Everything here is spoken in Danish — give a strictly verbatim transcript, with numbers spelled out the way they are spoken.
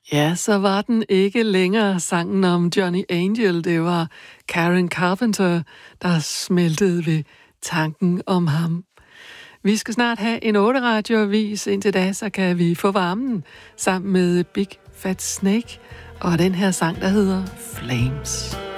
Ja, så var den ikke længere sangen om Johnny Angel. Det var Karen Carpenter, der smeltede ved tanken om ham. Vi skal snart have en otte radioavis. Indtil da, så kan vi få varmen sammen med Big Fat Snake og den her sang, der hedder Flames.